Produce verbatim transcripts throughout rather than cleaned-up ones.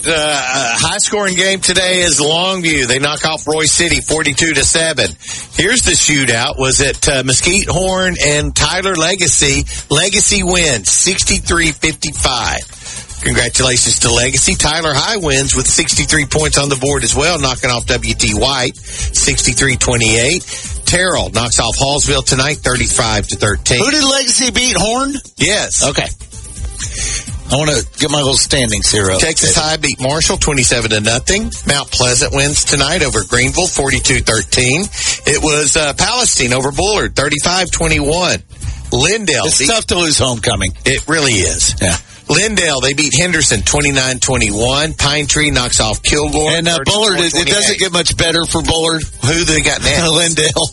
uh, high-scoring game today is Longview. They knock off Roy City forty-two to seven. Here's the shootout. Was it uh, Mesquite Horn and Tyler Legacy? Legacy wins sixty-three fifty-five. Congratulations to Legacy. Tyler High wins with sixty-three points on the board as well, knocking off W T White sixty-three twenty-eight. Terrell knocks off Hallsville tonight thirty-five to thirteen. Who did Legacy beat? Horn? Yes. Okay. I want to get my little standings here up. Texas High beat Marshall twenty-seven to nothing. Mount Pleasant wins tonight over Greenville forty-two thirteen. It was uh, Palestine over Bullard thirty-five twenty-one. Lindale. It's beat, tough to lose homecoming. It really is. Yeah. Lindale, they beat Henderson twenty-nine twenty-one. Pine Tree knocks off Kilgore. And uh, Bullard, it, it doesn't get much better for Bullard. Who they got next? Lindale.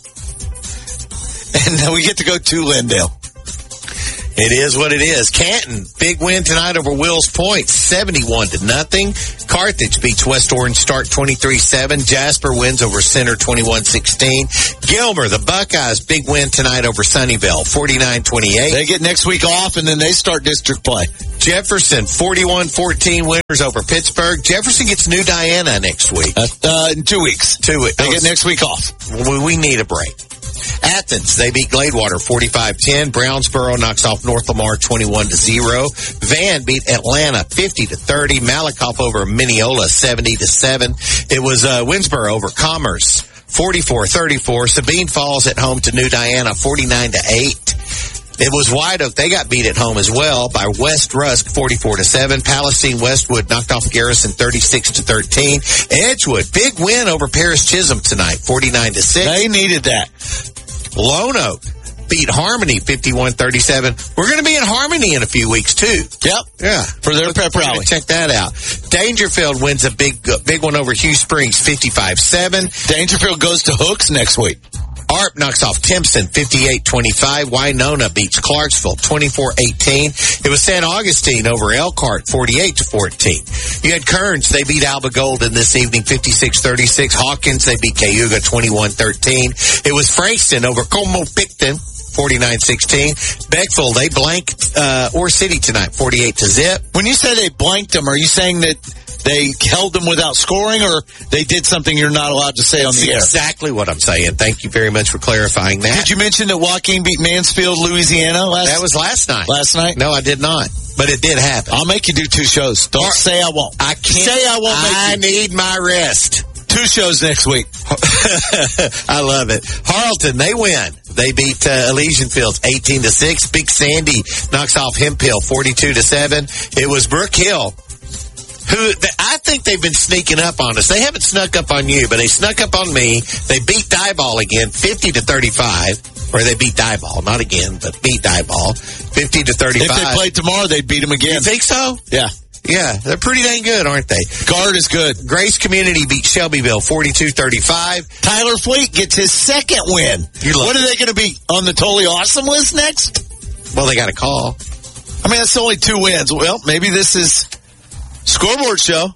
And uh, we get to go to Lindale. It is what it is. Canton, big win tonight over Wills Point, seventy-one to nothing. Carthage beats West Orange Stark twenty-three seven. Jasper wins over Center twenty-one sixteen. Gilmer, the Buckeyes, big win tonight over Sunnyvale, forty-nine twenty-eight. They get next week off, and then they start district play. Jefferson, forty-one fourteen winners over Pittsburgh. Jefferson gets New Diana next week. Uh, uh, in two weeks. Two weeks. They get next week off. We, we need a break. Athens, they beat Gladewater forty-five ten. Brownsboro knocks off North Lamar twenty-one to zero. Van beat Atlanta fifty to thirty. Malakoff over Mineola seventy to seven. It was uh, Winsboro over Commerce forty-four thirty-four. Sabine Falls at home to New Diana forty-nine to eight. It was White Oak. They got beat at home as well by West Rusk forty-four to seven. Palestine Westwood knocked off Garrison thirty-six to thirteen. Edgewood, big win over Paris Chisholm tonight, forty-nine to six. They needed that. Lone Oak beat Harmony fifty-one thirty-seven. We're going to be in Harmony in a few weeks, too. Yep. Yeah. For their pep rally. Check that out. Dangerfield wins a big big one over Hugh Springs, fifty-five seven. Dangerfield goes to Hooks next week. Arp knocks off Timpson, fifty-eight twenty-five. Winona beats Clarksville, twenty-four eighteen. It was San Augustine over Elkhart, forty-eight to fourteen. You had Kearns, they beat Alba Golden this evening, fifty-six thirty-six. Hawkins, they beat Cayuga, twenty-one thirteen. It was Frankston over Como Picton, forty-nine sixteen. Beckville, they blanked uh, Ore City tonight, forty-eight to zip. When you say they blanked them, are you saying that they held them without scoring, or they did something you're not allowed to say on the air? That's exactly what I'm saying. Thank you very much for clarifying that. Did you mention that Joaquin beat Mansfield, Louisiana? Last That was last night. Last night? No, I did not. But it did happen. I'll make you do two shows. Don't Or, say I won't. I can't. Say I won't make I you. need my rest. Two shows next week. I love it. Harleton, they win. They beat uh, Elysian Fields eighteen to six. Big Sandy knocks off Hemp Hill forty-two to seven. It was Brook Hill who I think they've been sneaking up on us. They haven't snuck up on you, but they snuck up on me. They beat Diboll again, fifty to thirty-five. Or they beat Diboll, not again, but beat Diboll, fifty to thirty-five. If they played tomorrow, they'd beat them again. You think so? Yeah. Yeah, they're pretty dang good, aren't they? Guard is good. Grace Community beat Shelbyville forty-two thirty-five. Tyler Fleet gets his second win. What are they going to be on the Totally Awesome list next? Well, they got a call. I mean, that's only two wins. Well, maybe this is Scoreboard Show.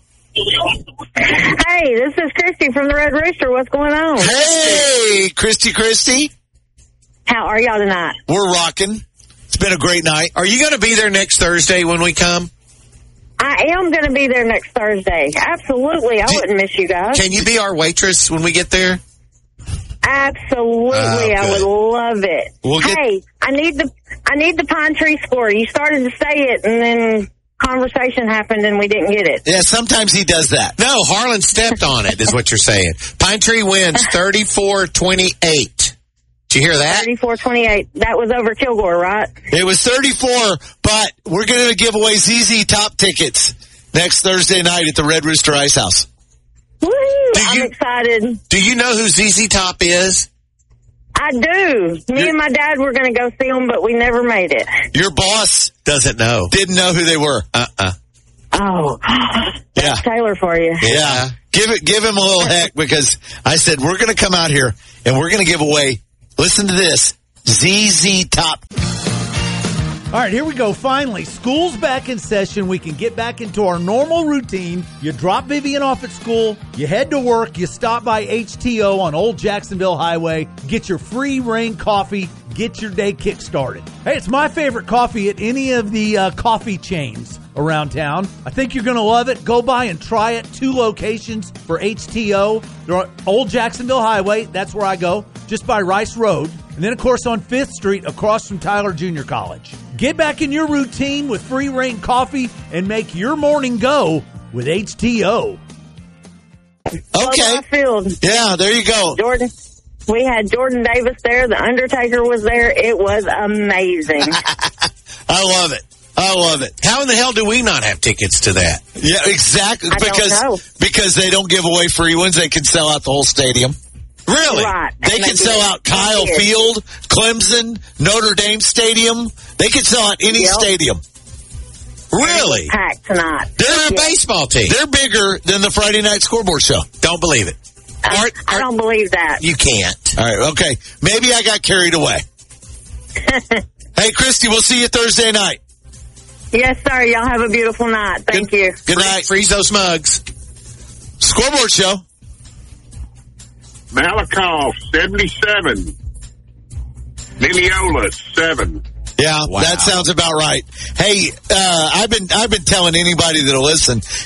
Hey, this is Christy from the Red Rooster. What's going on? Hey, Christy, Christy. How are y'all tonight? We're rocking. It's been a great night. Are you going to be there next Thursday when we come? I am going to be there next Thursday. Absolutely. I Do, wouldn't miss you guys. Can you be our waitress when we get there? Absolutely. Oh, I would love it. We'll get- hey, I need the I need the Pine Tree score. You started to say it, and then conversation happened, and we didn't get it. Yeah, sometimes he does that. No, Harlan stepped on it, is what you're saying. Pine Tree wins thirty-four twenty-eight. Did you hear that? thirty-four twenty-eight. That was over Kilgore, right? It was thirty-four, but we're going to give away Z Z Top tickets next Thursday night at the Red Rooster Ice House. Woo! Do I'm you- excited. Do you know who Z Z Top is? I do. Me and my dad were going to go see them, but we never made it. Your boss Doesn't know. didn't know who they were. Uh-uh. Oh, Yeah. that's Taylor for you. Yeah. Give it, give him a little heck, because I said, we're going to come out here and we're going to give away, listen to this, Z Z Top. All right, here we go. Finally, school's back in session. We can get back into our normal routine. You drop Vivian off at school, you head to work, you stop by H T O on Old Jacksonville Highway, get your free rain coffee, get your day kick-started. Hey, it's my favorite coffee at any of the uh, coffee chains around town. I think you're going to love it. Go by and try it. Two locations for H T O. They're on Old Jacksonville Highway. That's where I go, just by Rice Road. And then, of course, on fifth Street across from Tyler Junior College. Get back in your routine with Free Reign Coffee and make your morning go with H T O. Okay. Field. Yeah, there you go. Jordan. We had Jordan Davis there. The Undertaker was there. It was amazing. I love it. I love it. How in the hell do we not have tickets to that? Yeah, exactly. I because don't know. because they don't give away free ones. They can sell out the whole stadium. Really? Right. They And can they sell did. out Kyle They did. Field, Clemson, Notre Dame Stadium. They can sell out any Yep. stadium. Really? Packed tonight. They're a Yeah. baseball team. They're bigger than the Friday Night Scoreboard Show. Don't believe it. I, Art- I Art- don't believe that. You can't. All right, okay. Maybe I got carried away. Hey, Christy, we'll see you Thursday night. Yes, sir. Y'all have a beautiful night. Thank you. Good night. Freeze those mugs. Scoreboard Show. Malakoff, seventy-seven. Mineola, seven. Yeah, Wow. that sounds about right. Hey, uh, I've been I've been telling anybody that'll listen,